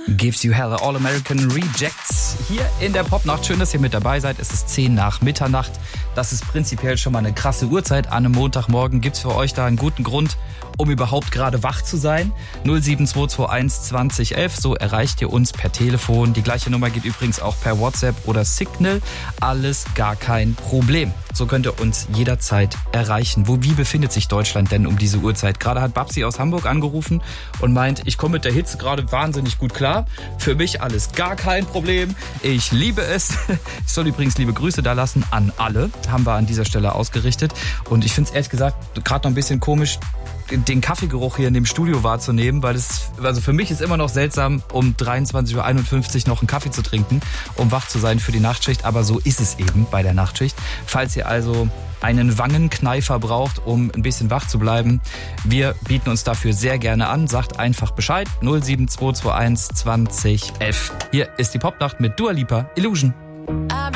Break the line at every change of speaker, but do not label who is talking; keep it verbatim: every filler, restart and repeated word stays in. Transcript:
Gives You Hell, All American Rejects. Hier in der Popnacht. Schön, dass ihr mit dabei seid. Es ist zehn nach Mitternacht. Das ist prinzipiell schon mal eine krasse Uhrzeit. An einem Montagmorgen gibt's für euch da einen guten Grund, um überhaupt gerade wach zu sein. null sieben zwei zwei eins zwanzig elf. So erreicht ihr uns per Telefon. Die gleiche Nummer geht übrigens auch per WhatsApp oder Signal. Alles gar kein Problem. So könnt ihr uns jederzeit erreichen. Wo, wie befindet sich Deutschland denn um diese Uhrzeit? Gerade hat Babsi aus Hamburg angerufen und meint, ich komme mit der Hitze gerade wahnsinnig gut klar. Für mich alles gar kein Problem. Ich liebe es. Ich soll übrigens liebe Grüße da lassen an alle. Haben wir an dieser Stelle ausgerichtet. Und ich finde es ehrlich gesagt gerade noch ein bisschen komisch, den Kaffeegeruch hier in dem Studio wahrzunehmen, weil es, also für mich ist immer noch seltsam, um dreiundzwanzig Uhr einundfünfzig noch einen Kaffee zu trinken, um wach zu sein für die Nachtschicht. Aber so ist es eben bei der Nachtschicht. Falls ihr also einen Wangenkneifer braucht, um ein bisschen wach zu bleiben, wir bieten uns dafür sehr gerne an. Sagt einfach Bescheid. null sieben zwei zwei eins zwanzig elf. Hier ist die Popnacht mit Dua Lipa, Illusion.